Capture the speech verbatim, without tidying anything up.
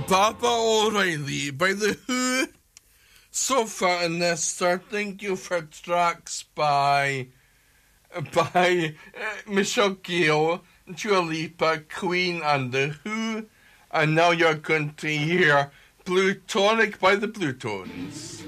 Baba O'Reilly by The Who. So far in this, sir, thank you for tracks by by uh, Michelle Gill, Dua Lipa, Queen and The Who. And now you're going to hear Blue Tonic by the Blue Tones.